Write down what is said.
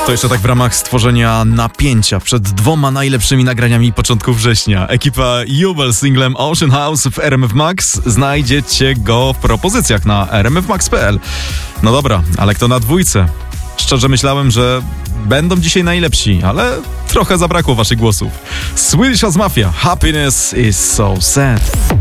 To jeszcze tak w ramach stworzenia napięcia przed dwoma najlepszymi nagraniami początku września. Ekipa Jubel z singlem Ocean House w RMF Max. Znajdziecie go w propozycjach na rmfmax.pl. No dobra, ale kto na dwójce? Szczerze myślałem, że będą dzisiaj najlepsi, ale trochę zabrakło waszych głosów. Swedish House Mafia, Happiness is so sad.